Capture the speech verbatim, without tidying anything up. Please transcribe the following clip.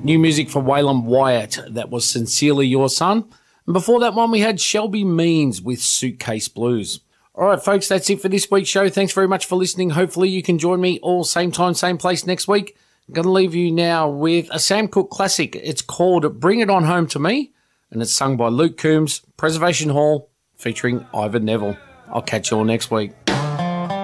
New music from Waylon Wyatt, that was Sincerely Your Son. And before that one, we had Shelby Means with Suitcase Blues. All right, folks, that's it for this week's show. Thanks very much for listening. Hopefully you can join me all same time, same place next week. I'm going to leave you now with a Sam Cooke classic. It's called Bring It On Home to Me, and it's sung by Luke Combs, Preservation Hall, featuring Ivan Neville. I'll catch you all next week.